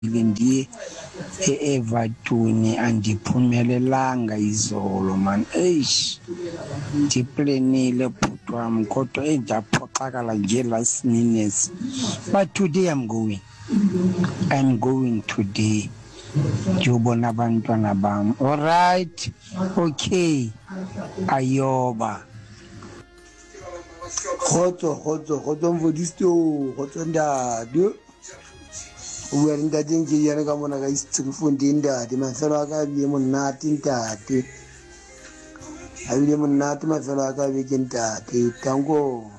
ndiye e-Everton andiphumelelanga izolo man. Ndiplenile bhuti wam kodwa ndaphoxakala nje last minutes. But today I'm going today. Ndiyobona abantwana bam. All right, okay, ayoba. Khotso Mfodisi khotso ntate. O bua le ntate nke yana ka mona ka Eastfontein ntate. Mafelo a ka a bile monate ntate. A bile monate mafelo a ka a beke ntate. Tanko.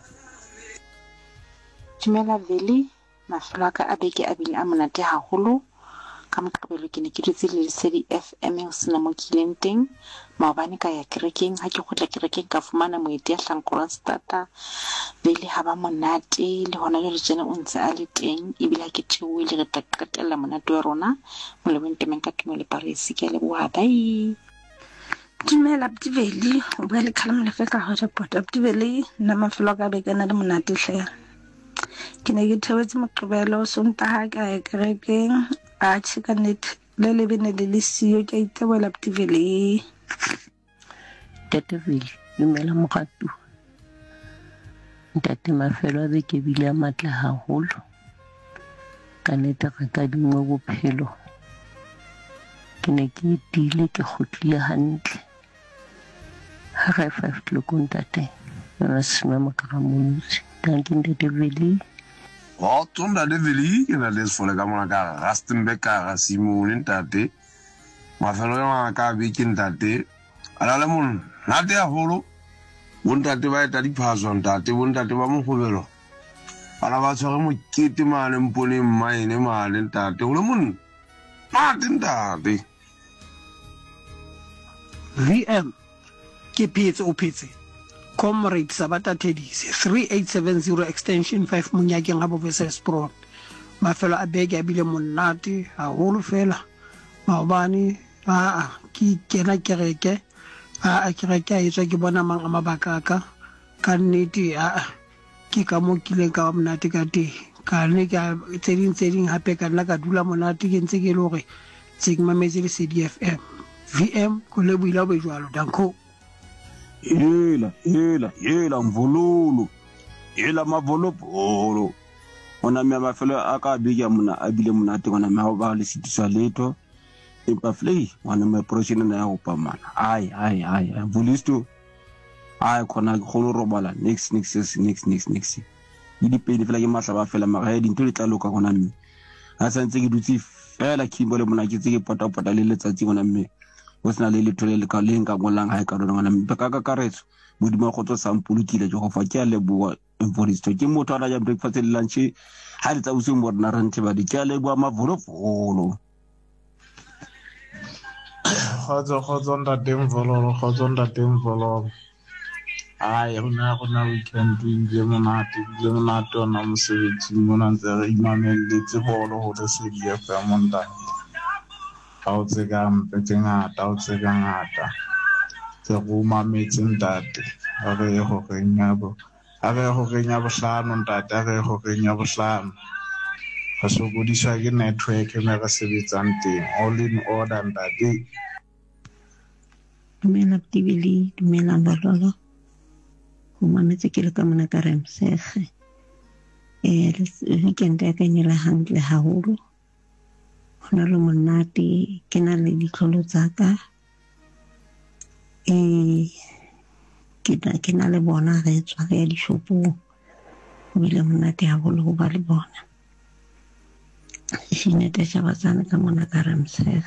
Dumela Veli, mafelo a ka a beke a bile a monate haholo. Ka Moqebelo ke ne ke dutse le Lesedi FM ho sena mo ke ileng teng maobane ka ya kerekeng. Ha ke kgutla kerekeng ka fumana moeti ya Hlankoronstad Veli ha ba monate le hona jwale tjena o ntse a le teng ebile ha ke theohile re tla qetella monate wa rona molebong temeng ka Tumelo Paris. Ke a leboha, bye. Dumela Abuti Veli, o bua le Khalem Lefe ka hotspot. Abuti Veli, nna mafelo a ka beke a na le monate hle. Ke ne ke theotse Moqebelo Sontaha ka ya kerekeng. Ka nnete le lebene le siyo ke itebola Abuti Veli. Ntate Veli, dumela moratu. Ntate mafelo a beke bile a matle haholo. Ka nnete re kadingwe bophelo. Ke ne ke etile ke kgutlile hantle. Ha re 5 o'clock ntate. Nna sema makaramonusi. Thank you Ntate Veli. Ntate Veli, ke na le sefole ka mona ka Rustenburg ka Simone ntate. Mafelo a ka beke ntate. Ala le monate haholo. Bontate ba eta diphaso ntate, bontate ba Mokgobelo. Bana ba tshware mokete mane mponeng maene mane ntate. O le monate ntate. VM ke phetse o phetse. Comrade Sabata Tedise 3870 extension 5 Munyakeng ha Bobesespro. Mafelo a beke a bile monate haholo fela. Maobane ki kena kereke kereke a etswa ke bona mang a mabaka ka nnete ke ka mo kileng ka monate ka teng. Ka ne ka tse ding hape ka nna ka dula monate ke ntse ke le hore tse ke mametse le Lesedi FM. VM ko le buila bo jwalo danko. Yela mvululu. Yela mavolopolo. Ona me mafelo a ka beke mona a bile monate ona me ha ba le sitiswa letho. Empa flei wana me prošene na ya go pamana. Ai Mfodisi ai khona go robala next di pedi fela ke mahla ba fela maga ya dintho le tla loka gona mme a santse ke dutse fela kimbo le mona ke tse ke pota le letsatsi gona mme go sena le letho le ka leng ka ngolang ha e ka rona gona mme ka karetso bodimo go tso sampolukile jo go fa ke a leboa Mfodisi ke motho a ja breakfast le lunch ha le tsa useng borna rente ba di ke a leboa mavolofolo. Khotso ntate Mvololo. Ai hona weekend le monate ona mosebetsi mona ntse re imamelletse bolo ho Lesedi FM ntate. Ha o tse ka mpe tse ngata tse go mametse ntate. A re go renya bohlano ntate, a re go renya bohlano. Ga sokodiswa ke network me re sebetsang teng. All in order ntate. Dumela Abuti Veli, dumela Mvololo. Ho mametse ke le ka mona ka Remsege. Weekend ya ka nyela hantle haholo. Ho na le monate, ke na le ditlholo tsa ka. Ke na le bona re tswa ya dishopong. Ho bile monate haholo ho ba le bona. Shinete Shabatsana ka mona ka Remsege.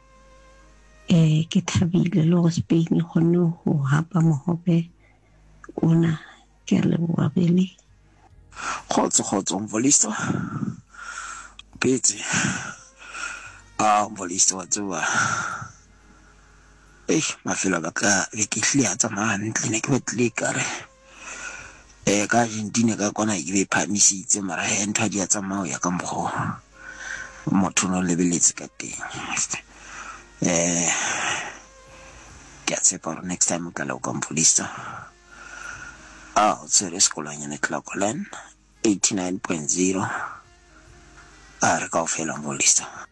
Ke thabile le go Spain kgonne ho hapa mohope ona. Ke a leboha Veli. Khotso Mfodisi. Phetse. Mfodisi wa tseba. Mafelo a ka ke hle a tsamaya ntle ne ke batle kare. Ka Argentina ka kona ke be phamisitse mara he ntho di a tsamaya ya ka mokgo. Motho no lebeletse ka teng. Ke a tshepa gore next time ka la ka Mfodisi. O tsere sekolanyana Clockland 89.0 a re kaofela mbolisa.